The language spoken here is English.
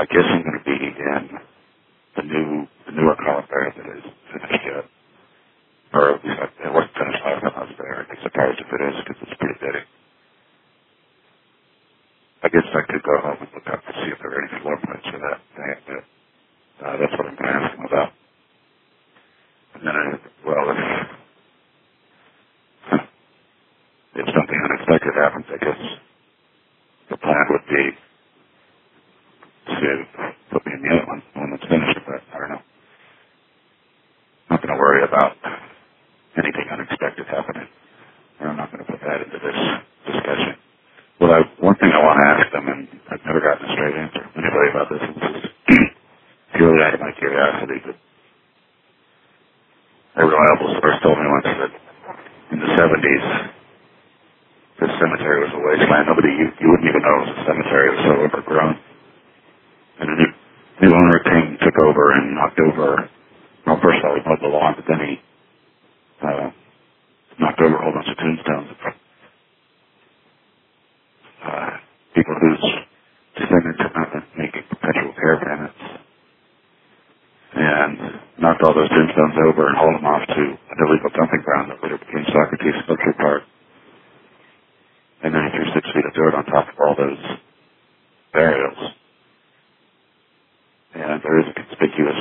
guessing going to be in the newer columbarium that is finished yet. Or at least it wasn't finished last time I was there. I'd be surprised if it is because it's pretty big. I guess I could go home and look up to see if there are any floor plans for that thing, but that's what I'm going to ask him about. And then, if something unexpected happens, I guess the plan would be to put me in the other one when it's finished, but I don't know. I'm not going to worry about anything unexpected happening. I'm not going to put that into this discussion. Well, one thing I want to ask them, and I've never gotten a straight answer from anybody about this, and this is purely out of my curiosity, but a reliable source told me once that in the 70s, this cemetery was a wasteland. You wouldn't even know it was a cemetery. It was so overgrown. And a new owner took over and knocked over, well, first of all, he mowed the lawn, but then he knocked over a whole bunch of tombstones of people whose descendants had not been making perpetual care payments, and knocked all those tombstones over and hauled them off to an illegal dumping ground that later became Socrates Sculpture Park. And then he threw 6 feet of dirt on top of all those burials. And there is a conspicuous